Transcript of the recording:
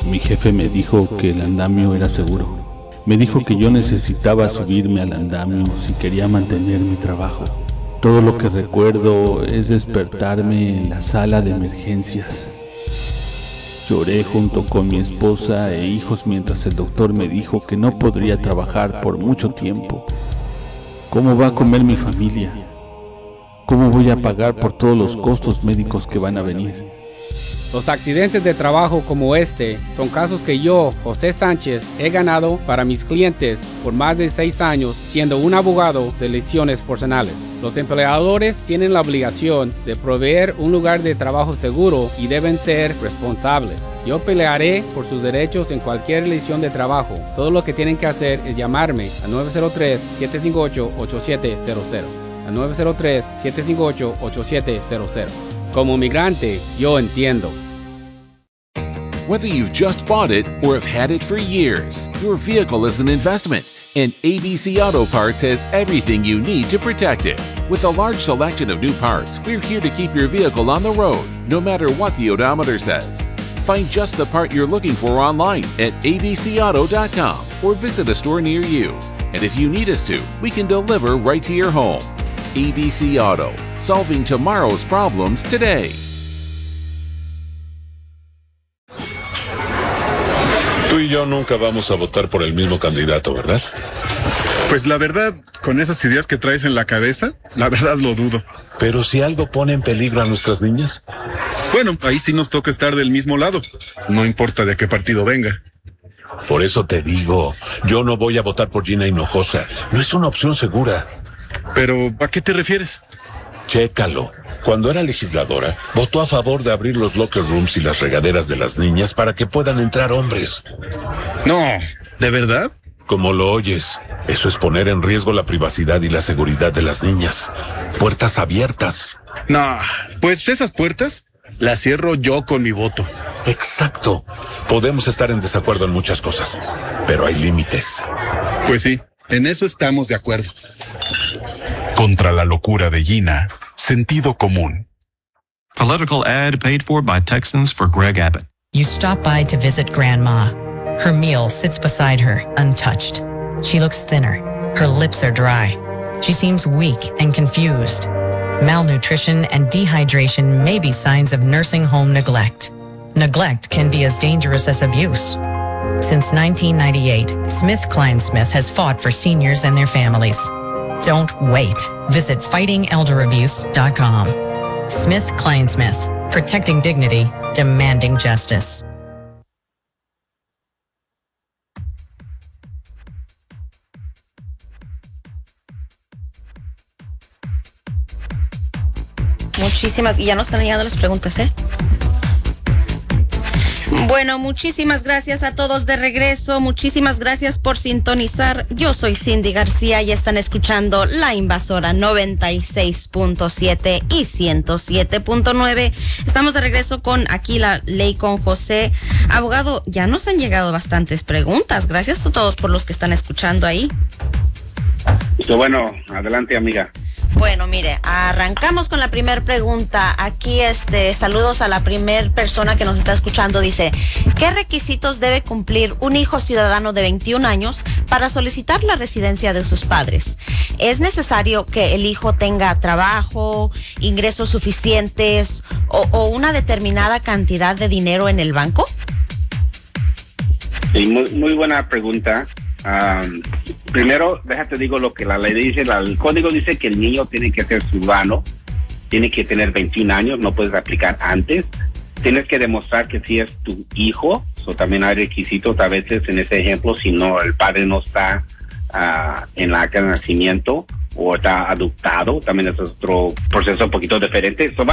Mi jefe me dijo que el andamio era seguro. Me dijo que yo necesitaba subirme al andamio si quería mantener mi trabajo. Todo lo que recuerdo es despertarme en la sala de emergencias. Lloré junto con mi esposa e hijos mientras el doctor me dijo que no podría trabajar por mucho tiempo. ¿Cómo va a comer mi familia? ¿Cómo voy a pagar por todos los costos médicos que van a venir? Los accidentes de trabajo como este son casos que yo, José Sánchez, he ganado para mis clientes por más de 6 años siendo un abogado de lesiones personales. Los empleadores tienen la obligación de proveer un lugar de trabajo seguro y deben ser responsables. Yo pelearé por sus derechos en cualquier lesión de trabajo. Todo lo que tienen que hacer es llamarme al 903-758-8700. Al 903-758-8700. Como migrante, yo entiendo. Whether you've just bought it or have had it for years, your vehicle is an investment, and ABC Auto Parts has everything you need to protect it. With a large selection of new parts, we're here to keep your vehicle on the road, no matter what the odometer says. Find just the part you're looking for online at abcauto.com or visit a store near you. And if you need us to, we can deliver right to your home. ABC Auto, solving tomorrow's problems today. Tú y yo nunca vamos a votar por el mismo candidato, ¿verdad? Pues la verdad, con esas ideas que traes en la cabeza, la verdad lo dudo. Pero si algo pone en peligro a nuestras niñas. Bueno, ahí sí nos toca estar del mismo lado. No importa de qué partido venga. Por eso te digo, yo no voy a votar por Gina Hinojosa. No es una opción segura. Pero, ¿a qué te refieres? Chécalo. Cuando era legisladora, votó a favor de abrir los locker rooms y las regaderas de las niñas para que puedan entrar hombres. No, ¿de verdad? Como lo oyes, eso es poner en riesgo la privacidad y la seguridad de las niñas. Puertas abiertas. No, pues esas puertas las cierro yo con mi voto. Exacto. Podemos estar en desacuerdo en muchas cosas, pero hay límites. Pues sí, en eso estamos de acuerdo. Contra la locura de Gina, sentido común. Political ad paid for by Texans for Greg Abbott. You stop by to visit Grandma. Her meal sits beside her, untouched. She looks thinner. Her lips are dry. She seems weak and confused. Malnutrition and dehydration may be signs of nursing home neglect. Neglect can be as dangerous as abuse. Since 1998, SmithKline Smith has fought for seniors and their families. Don't wait. Visit fightingelderabuse.com. SmithKline Smith, protecting dignity, demanding justice. Muchísimas, y ya nos están llegando las preguntas, ¿eh? Bueno, muchísimas gracias a todos de regreso, muchísimas gracias por sintonizar. Yo soy Cindy García y están escuchando La Invasora 96.7 y 107.9. Estamos de regreso con Aquí la Ley con José. Abogado, ya nos han llegado bastantes preguntas. Gracias a todos por los que están escuchando ahí. Bueno, adelante, amiga. Bueno, mire, arrancamos con la primera pregunta. Aquí, saludos a la primera persona que nos está escuchando. Dice, ¿qué requisitos debe cumplir un hijo ciudadano de 21 años para solicitar la residencia de sus padres? ¿Es necesario que el hijo tenga trabajo, ingresos suficientes o una determinada cantidad de dinero en el banco? Sí, muy buena pregunta. Primero, déjate digo lo que la ley dice. El código dice que el niño tiene que ser ciudadano, tiene que tener 21 años, no puedes aplicar antes. Tienes que demostrar que sí es tu hijo, también hay requisitos a veces en ese ejemplo, si no, el padre no está en la acta de nacimiento o está adoptado, también es otro proceso un poquito diferente.